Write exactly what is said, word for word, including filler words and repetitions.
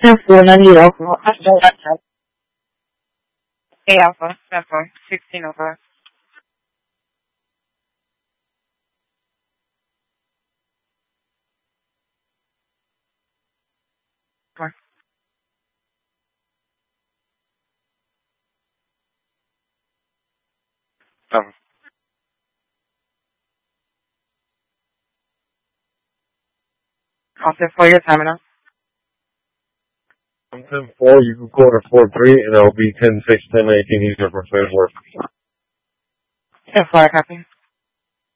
ten four ninety Alpha. I don't have that. A Alpha, ten four, sixteen oh five. Seven. I'll say four, your time now. I'm ten four, you can quarter four three, and it'll be ten six, ten eighteen easier for space work. ten four, copy.